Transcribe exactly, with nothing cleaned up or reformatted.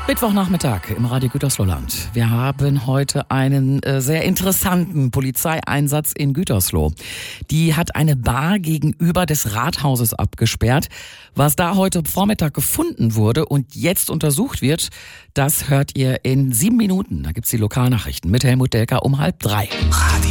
Mittwochnachmittag im Radio Gütersloh-Land. Wir haben heute einen äh, sehr interessanten Polizeieinsatz in Gütersloh. Die hat eine Bar gegenüber des Rathauses abgesperrt. Was da heute Vormittag gefunden wurde und jetzt untersucht wird, das hört ihr in sieben Minuten. Da gibt's die Lokalnachrichten mit Helmut Delker um halb drei. Radio